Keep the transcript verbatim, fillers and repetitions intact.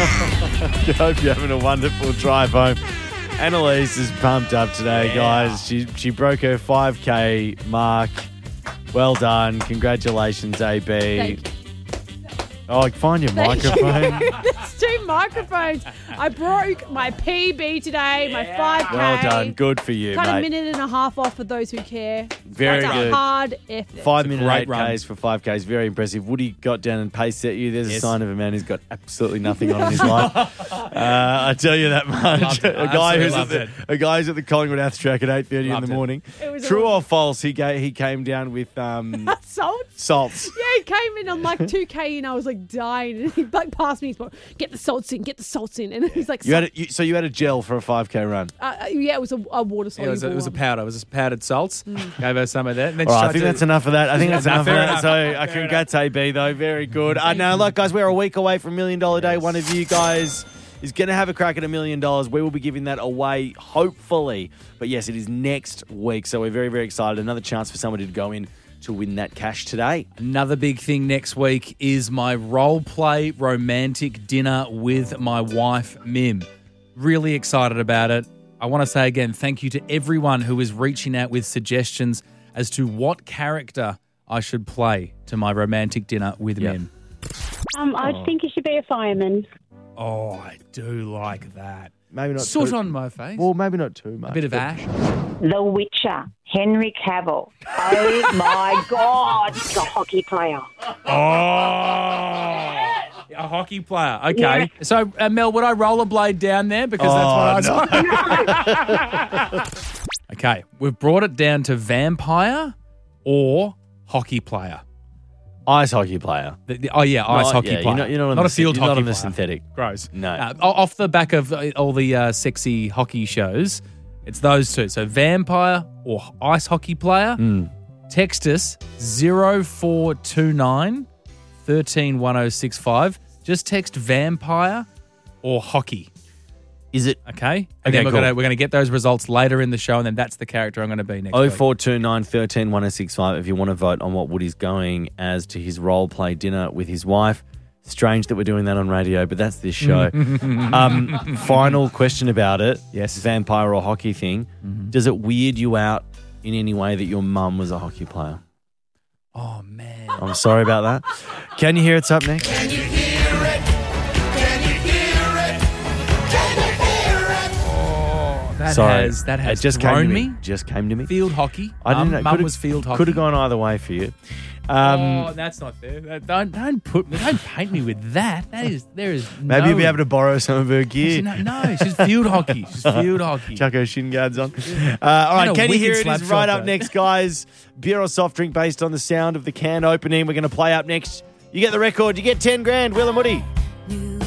I hope you're having a wonderful drive home. Annalise is pumped up today, Yeah. guys. She she broke her five K mark. Well done. Congratulations, A B. Thank you. Oh, find your Thank microphone. you. There's two microphones. I broke my P B today, my five K. Well done. Good for you, Cut a mate. minute and a half off for those who care. Very That's good. a hard effort. Five minute great eight run. Ks for five Ks. Very impressive. Woody got down and pace set you. There's a Yes. sign of a man who's got absolutely nothing on in his life. Uh, I tell you that much. Loved it. a guy Absolutely who's at loved the, it. a guy who's at the Collingwood Ath track at eight thirty in Loved the it. morning. It was True a- or false? He ga- he came down with um, Salt? salts. Yeah, he came in on like two K and I was like dying. And he like passed me. He's like, get the salts in, get the salts in. And he's like, You had a, you, so you had a gel for a five K run. uh, uh, yeah, it was a, a water Yeah, soluble. it was, a, it was a one. powder. It was powdered salts. Gave her some of that. And then All she right, I tried think to- that's enough of that. I think that's No, enough of fair that. enough. So, uh, Fair congrats, A B, though. Very good. Uh, now, look, guys, we're a week away from Million Dollar Day. One of you guys is going to have a crack at a million dollars. We will be giving that away, hopefully. But yes, it is next week. So we're very, very excited. Another chance for somebody to go in to win that cash today. Another big thing next week is my role play romantic dinner with my wife, Mim. Really excited about it. I want to say again, thank you to everyone who is reaching out with suggestions as to what character I should play to my romantic dinner with Yep. Mim. Um, I think you should be a fireman. Oh, I do like that. Maybe not Soot too, on my face. Well, maybe not too much. a bit of but- ash. The Witcher, Henry Cavill. Oh my God, the hockey player. Oh, a hockey player. Okay. Yeah. So, uh, Mel, would I rollerblade down there? Because Oh, that's what I was. Okay. We've brought it down to vampire or hockey player. Ice hockey player. The- the- oh, yeah, ice Not- hockey yeah, player. you're not, you're not, on not the, a field you're hockey not on the player. synthetic. Gross. No. Uh, o- off the back of uh, all the uh, sexy hockey shows, it's those two. So vampire or ice hockey player. Hmm. Text us zero four two nine, one three one zero six five. Just text vampire or hockey. Is it Okay? And Okay, then we're cool. gonna we're gonna get those results later in the show, and then that's the character I'm gonna be next oh week. four two nine, one three one zero six five if you want to vote on what Woody's going as to his role play dinner with his wife. Strange that we're doing that on radio, but that's this show. um, final question about it. Yes. Vampire or hockey thing. Does it weird you out in any way that your mum was a hockey player? Oh man. I'm sorry about that. Can you hear it's up next? That Sorry. has that has it just came thrown to me. me. Just came to me. Field hockey. I didn't Mum- know. Mum Could've- was field hockey. Could have gone either way for you. Um, oh, that's not fair. Don't don't put don't paint me with that. That is there is maybe no, you'll be able to borrow some of her gear. No, no, she's field hockey. She's field hockey. Chuck her shin guards on. Uh, all right, a can you wicked hear it? slap Is right shot, up though. next, guys. Beer or soft drink based on the sound of the can opening. We're going to play up next. You get the record. You get ten grand. Will and Woody. You